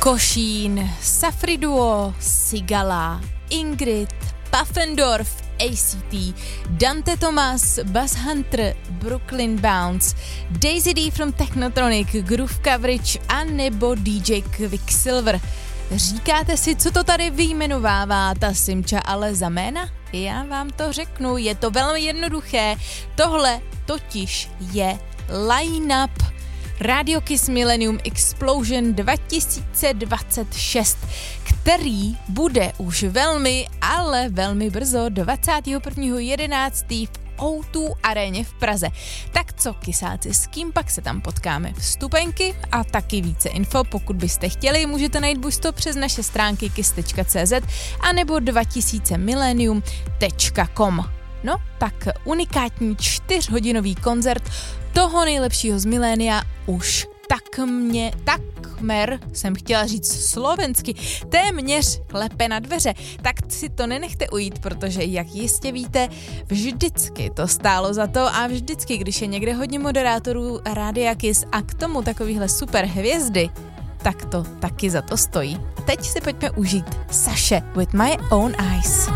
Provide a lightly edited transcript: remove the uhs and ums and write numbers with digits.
Košín, Safriduo, Sigala, Ingrid, Puffendorf, ACT, Dante Thomas, Buzz Hunter, Brooklyn Bounce, Daisy D from Technotronic, Groove Coverage a nebo DJ Quicksilver. Říkáte si, co to tady vyjmenovává ta Simča, ale za jména? Já vám to řeknu, je to velmi jednoduché. Tohle totiž je line-up Radio Kiss Millennium Explosion 2026, který bude už velmi, ale velmi brzo 21.11. v O2 aréně v Praze. Tak co, kysáci, s kým pak se tam potkáme? Vstupenky a taky více info, pokud byste chtěli, můžete najít buď to přes naše stránky kiss.cz anebo 2000millennium.com. No, tak unikátní 4hodinový koncert toho nejlepšího z milénia už takmer, jsem chtěla říct slovensky, téměř klepe na dveře. Tak si to nenechte ujít, protože jak jistě víte, vždycky to stálo za to a vždycky, když je někde hodně moderátorů Rádia Kiss a k tomu takovýhle super hvězdy, tak to taky za to stojí. A teď si pojďme užít Saše with My Own Eyes.